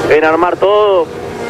en armar todo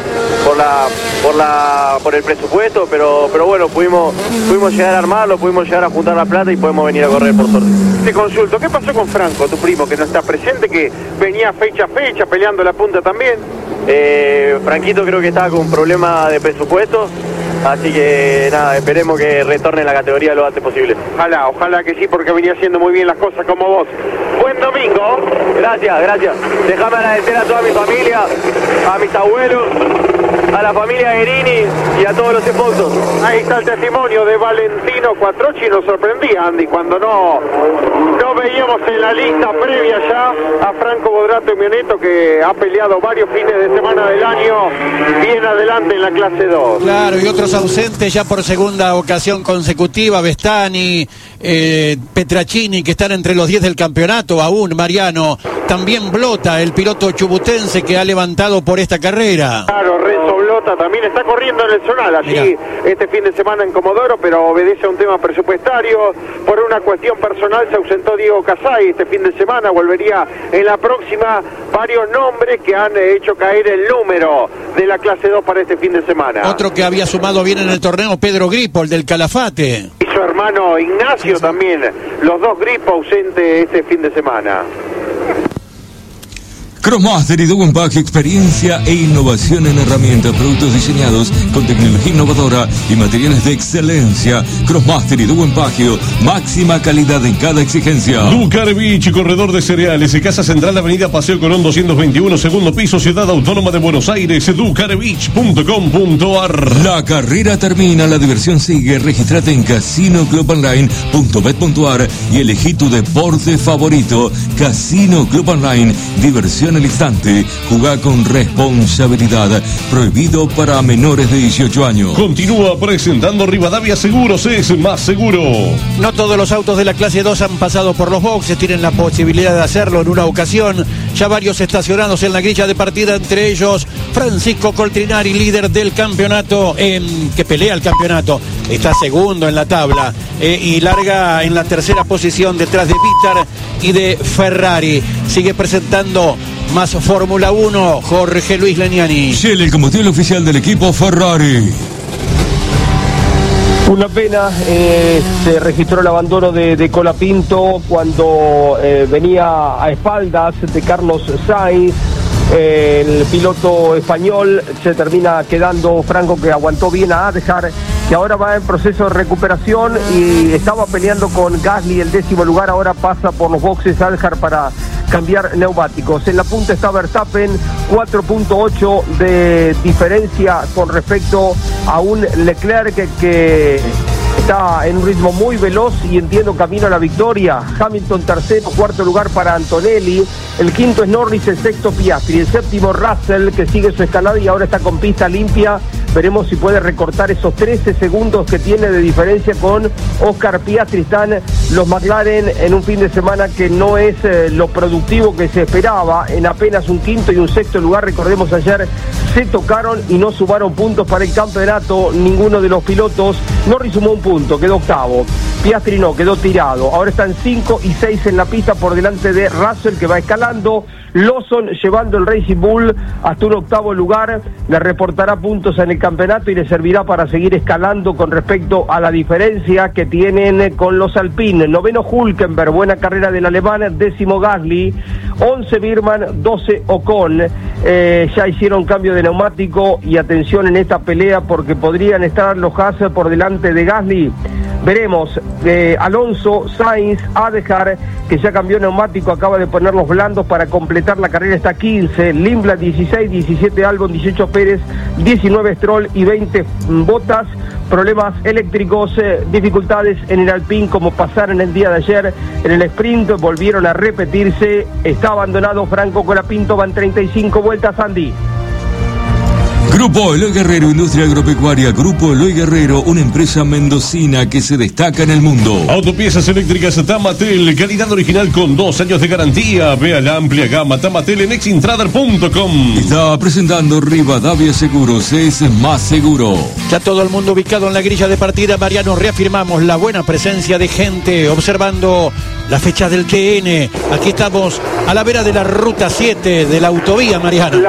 por el presupuesto, pero bueno, pudimos llegar a armarlo, pudimos llegar a juntar la plata y podemos venir a correr por suerte. Te consulto, ¿qué pasó con Franco, tu primo, que no está presente, que venía fecha a fecha peleando la punta también? Franquito creo que estaba con un problema de presupuesto, así que nada, esperemos que retorne a la categoría lo antes posible. Ojalá que sí, porque venía haciendo muy bien las cosas como vos. Buen domingo. Gracias. Déjame agradecer a toda mi familia, a mis abuelos, a la familia Guerini y a todos los sponsors. Ahí está el testimonio de Valentino Quattrocchi. Nos sorprendía, Andy, cuando no veíamos en la lista previa ya a Franco Bodrato Mioneto, que ha peleado varios fines de semana del año bien adelante en la clase 2. Claro, y otros ausentes ya por segunda ocasión consecutiva, Vestani, Petracini, que están entre los 10 del campeonato aún, Mariano. También Blota, el piloto chubutense que ha levantado por esta carrera. Claro, Renzo Blota también está corriendo en el zonal allí. Mirá. Este fin de semana en Comodoro, pero obedece a un tema presupuestario. Por una cuestión personal se ausentó Diego Casay este fin de semana, volvería en la próxima. Varios nombres que han hecho caer el número de la clase 2 para este fin de semana. Otro que había sumado bien en el torneo, Pedro Gripo, el del Calafate. Y su hermano Ignacio también, los dos Gripo ausentes este fin de semana. Crossmaster y Dowen Pack, experiencia e innovación en herramientas, productos diseñados con tecnología innovadora y materiales de excelencia. Crossmaster y Dowen Pack, máxima calidad en cada exigencia. Ducarvich, corredor de cereales, Casa Central, Avenida Paseo Colón 221, segundo piso, Ciudad Autónoma de Buenos Aires, ducarvich.com.ar. La carrera termina, la diversión sigue. Regístrate en casinoclubonline.bet.ar y elegí tu deporte favorito. Casino Club Online, diversión al instante. Jugá con responsabilidad. Prohibido para menores de 18 años. Continúa presentando Rivadavia Seguros, es más seguro. No todos los autos de la clase 2 han pasado por los boxes, tienen la posibilidad de hacerlo en una ocasión. Ya varios estacionados en la grilla de partida, entre ellos Francisco Coltrinari, líder del campeonato, que pelea el campeonato. Está segundo en la tabla y larga en la tercera posición detrás de Vítar y de Ferrari. Sigue presentando más Fórmula 1, Jorge Luis Leniani. Shell, el combustible oficial del equipo Ferrari. Una pena, se registró el abandono de Colapinto cuando venía a espaldas de Carlos Sainz. El piloto español se termina quedando Franco, que aguantó bien a Adjar, que ahora va en proceso de recuperación y estaba peleando con Gasly el 10º lugar. Ahora pasa por los boxes Adjar para cambiar neumáticos. En la punta está Verstappen, 4.8 de diferencia con respecto a un Leclerc que está en un ritmo muy veloz y entiendo camino a la victoria. Hamilton tercero, cuarto lugar para Antonelli, el quinto es Norris, el sexto Piastri, el séptimo Russell, que sigue su escalada y ahora está con pista limpia. Veremos si puede recortar esos 13 segundos que tiene de diferencia con Oscar Piastri. Están los McLaren en un fin de semana que no es lo productivo que se esperaba, en apenas un quinto y un sexto lugar. Recordemos, ayer se tocaron y no sumaron puntos para el campeonato ninguno de los pilotos. Norris sumó un punto, quedó octavo. Piastri no, quedó tirado. Ahora están 5 y 6 en la pista por delante de Russell, que va escalando. Lawson llevando el Racing Bull hasta un octavo lugar, le reportará puntos en el campeonato y le servirá para seguir escalando con respecto a la diferencia que tienen con los Alpine. Noveno Hülkenberg, buena carrera del alemán. Décimo Gasly, 11 Birman, 12 Ocon. Ya hicieron cambio de neumático y atención en esta pelea porque podrían estar los Haas por delante de Gasly. Veremos, Alonso, Sainz, Adjar, que ya cambió neumático, acaba de poner los blandos para completar la carrera, está 15, Limblad 16, 17 Albon, 18 Pérez, 19 Stroll y 20 Bottas. Problemas eléctricos, dificultades en el Alpine como pasaron el día de ayer en el sprint, volvieron a repetirse. Está abandonado Franco Colapinto, van 35 vueltas, Andy. Grupo Eloy Guerrero, industria agropecuaria. Grupo Eloy Guerrero, una empresa mendocina que se destaca en el mundo. Autopiezas eléctricas Tamatel, calidad original con 2 años de garantía. Vea la amplia gama Tamatel en exintrader.com. Está presentando Rivadavia Seguros, es más seguro. Ya todo el mundo ubicado en la grilla de partida, Mariano. Reafirmamos la buena presencia de gente observando la fecha del TN. Aquí estamos a la vera de la ruta 7 de la autovía, Mariano.